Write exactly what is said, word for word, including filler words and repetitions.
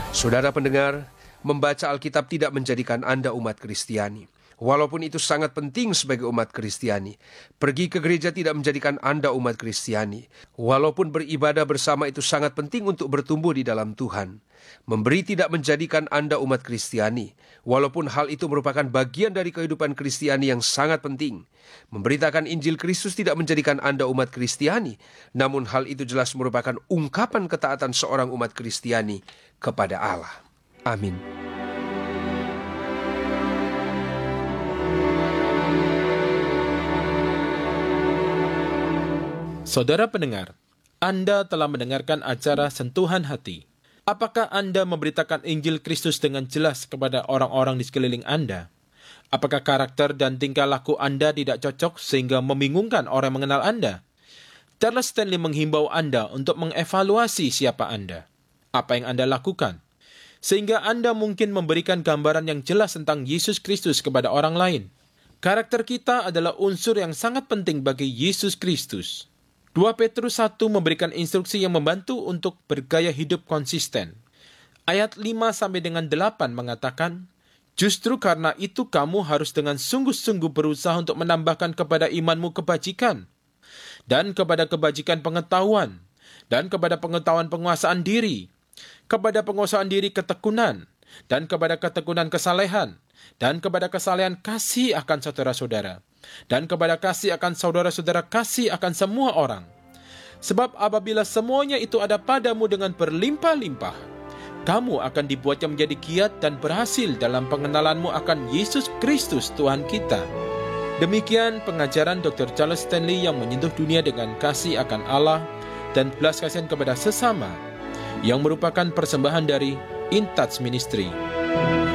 Saudara pendengar, membaca Alkitab tidak menjadikan Anda umat Kristiani. Walaupun itu sangat penting sebagai umat Kristiani. Pergi ke gereja tidak menjadikan Anda umat Kristiani. Walaupun beribadah bersama itu sangat penting untuk bertumbuh di dalam Tuhan. Memberi tidak menjadikan Anda umat Kristiani. Walaupun hal itu merupakan bagian dari kehidupan Kristiani yang sangat penting. Memberitakan Injil Kristus tidak menjadikan Anda umat Kristiani. Namun hal itu jelas merupakan ungkapan ketaatan seorang umat Kristiani kepada Allah. Amin. Saudara pendengar, Anda telah mendengarkan acara Sentuhan Hati. Apakah Anda memberitakan Injil Kristus dengan jelas kepada orang-orang di sekeliling Anda? Apakah karakter dan tingkah laku Anda tidak cocok sehingga membingungkan orang yang mengenal Anda? Charles Stanley menghimbau Anda untuk mengevaluasi siapa Anda. Apa yang Anda lakukan? Sehingga Anda mungkin memberikan gambaran yang jelas tentang Yesus Kristus kepada orang lain. Karakter kita adalah unsur yang sangat penting bagi Yesus Kristus. dua Petrus satu memberikan instruksi yang membantu untuk bergaya hidup konsisten. Ayat lima sampai dengan delapan mengatakan, justru karena itu kamu harus dengan sungguh-sungguh berusaha untuk menambahkan kepada imanmu kebajikan, dan kepada kebajikan pengetahuan, dan kepada pengetahuan penguasaan diri, kepada penguasaan diri ketekunan, dan kepada ketekunan kesalehan, dan kepada kesalehan kasih akan saudara-saudara, dan kepada kasih akan saudara-saudara kasih akan semua orang. Sebab apabila semuanya itu ada padamu dengan berlimpah-limpah, kamu akan dibuatnya menjadi giat dan berhasil dalam pengenalanmu akan Yesus Kristus Tuhan kita. Demikian pengajaran doktor Charles Stanley yang menyentuh dunia dengan kasih akan Allah dan belas kasihan kepada sesama, yang merupakan persembahan dari In Touch Ministry.